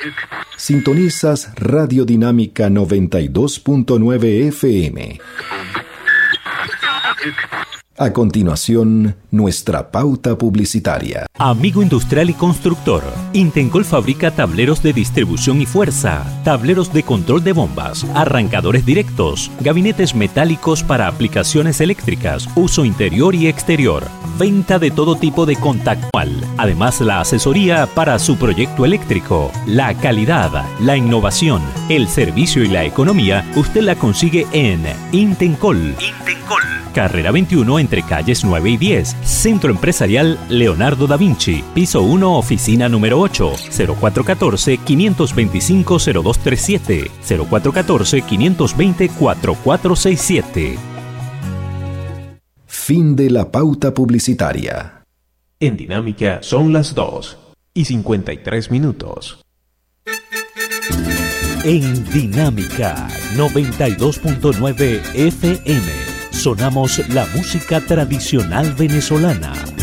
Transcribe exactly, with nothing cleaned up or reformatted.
Sintonizas Radio Dinámica noventa y dos punto nueve F M. A continuación, nuestra pauta publicitaria. Amigo industrial y constructor, Intencol fabrica tableros de distribución y fuerza, tableros de control de bombas, arrancadores directos, gabinetes metálicos para aplicaciones eléctricas, uso interior y exterior, venta de todo tipo de contactual. Además, la asesoría para su proyecto eléctrico. La calidad, la innovación, el servicio y la economía, usted la consigue en Intencol. Intencol. Carrera veintiuno entre calles nueve y diez. Centro Empresarial Leonardo da Vinci. Piso uno, oficina número ocho. cero cuatro uno cuatro, cinco dos cinco, cero dos tres siete. cero cuatro uno cuatro, cinco dos cero, cuatro cuatro seis siete. Fin de la pauta publicitaria. En Dinámica son las dos y cincuenta y tres minutos. En Dinámica noventa y dos punto nueve F M. Sonamos la música tradicional venezolana.